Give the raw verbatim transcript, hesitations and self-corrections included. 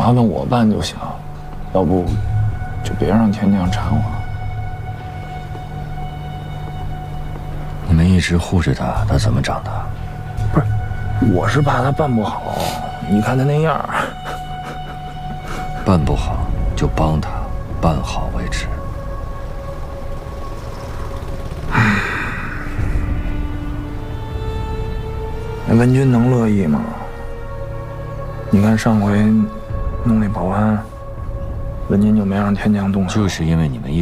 麻烦我办就行，要不就别让天将缠我。 你们一直护着他，他怎么长大？ 不是，我是怕他办不好。你看他那样， 办不好就帮他办好为止。 那文君能乐意吗？你看上回弄那保安，文君就没让天将动手， 就是因为你们一。